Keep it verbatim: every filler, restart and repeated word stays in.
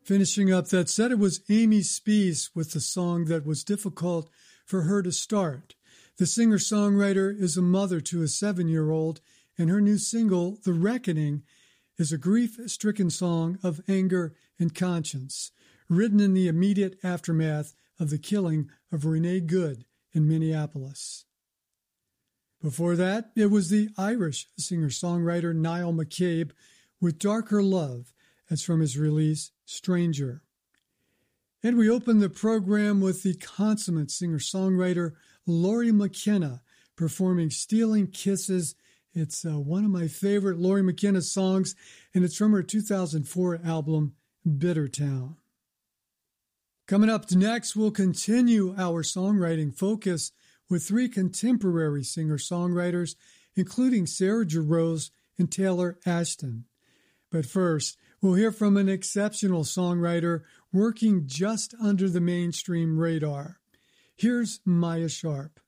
Finishing up that set, it was Amy Speas with the song that was difficult for her to start. The singer-songwriter is a mother to a seven-year-old, and her new single, The Reckoning, is a grief-stricken song of anger and conscience, written in the immediate aftermath of the killing of Renee Good in Minneapolis. Before that, it was the Irish singer-songwriter Niall McCabe with Darker Love, as from his release, Stranger. And we opened the program with the consummate singer-songwriter Lori McKenna performing Stealing Kisses. It's uh, one of my favorite Lori McKenna songs, and it's from her two thousand four album, Bitter Town. Coming up next, we'll continue our songwriting focus with three contemporary singer-songwriters, including Sarah Jarosz and Taylor Ashton. But first, we'll hear from an exceptional songwriter working just under the mainstream radar. Here's Maya Sharp.